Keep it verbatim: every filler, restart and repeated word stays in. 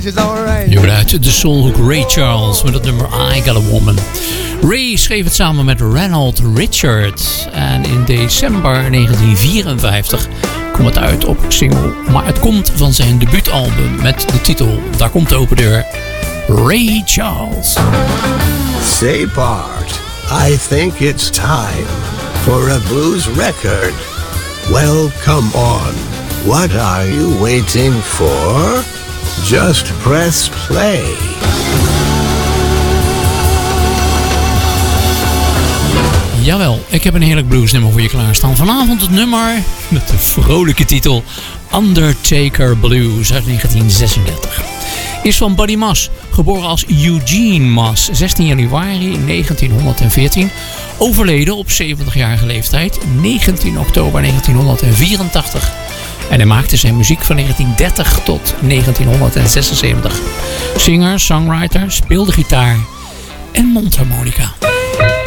she's alright. Je uit de soulhoek Ray Charles met het nummer I Got a Woman. Ray schreef het samen met Reynold Richards. En in december negentien vierenvijftig kwam het uit op single. Maar het komt van zijn debuutalbum met de titel, daar komt de open deur, Ray Charles. Say Bart, I think it's time for a blues record. Well, come on. What are you waiting for? Just press play. Jawel, ik heb een heerlijk bluesnummer voor je klaarstaan. Vanavond het nummer met de vrolijke titel Undertaker Blues uit negentien zesendertig. Is van Buddy Mas, geboren als Eugene Mas, zestien januari negentienhonderdveertien. Overleden op zeventigjarige leeftijd, negentien oktober negentienhonderdvierentachtig. En hij maakte zijn muziek van negentien dertig tot negentienhonderdzesenzeventig. Singer, songwriter, speelde gitaar en mondharmonica.